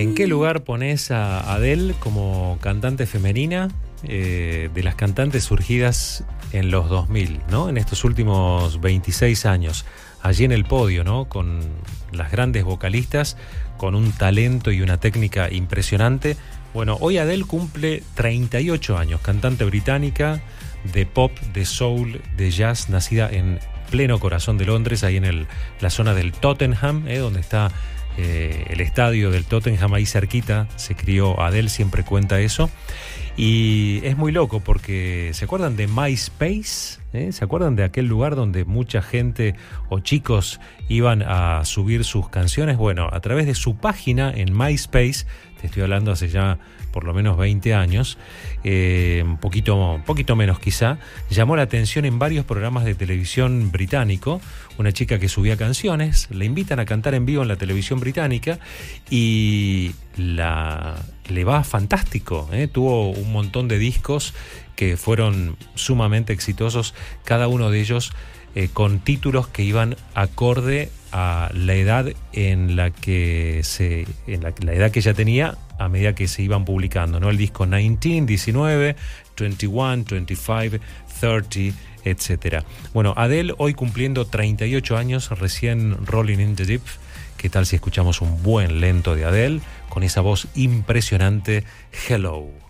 ¿En qué lugar pones a Adele como cantante femenina de las cantantes surgidas en los 2000, ¿no? En estos últimos 26 años, allí en el podio, ¿no? Con las grandes vocalistas, con un talento y una técnica impresionante. Bueno, hoy Adele cumple 38 años, cantante británica de pop, de soul, de jazz, nacida en pleno corazón de Londres, ahí en la zona del Tottenham, donde está el estadio del Tottenham, ahí cerquita se crió Adele, siempre cuenta eso. Y es muy loco porque ¿se acuerdan de MySpace? ¿Se acuerdan de aquel lugar donde mucha gente o chicos iban a subir sus canciones? Bueno, a través de su página en MySpace, te estoy hablando hace ya por lo menos 20 años, un poquito menos quizá, llamó la atención en varios programas de televisión británico. Una chica que subía canciones, le invitan a cantar en vivo en la televisión británica y le va fantástico, tuvo un montón de discos que fueron sumamente exitosos, cada uno de ellos con títulos que iban acorde a la edad en la que la edad que ella tenía a medida que se iban publicando, ¿no? El disco 19, 19, 21, 25, 30, etcétera. Bueno, Adele hoy cumpliendo 38 años, recién Rolling in the Deep. ¿Qué tal si escuchamos un buen lento de Adele con esa voz impresionante? Hello.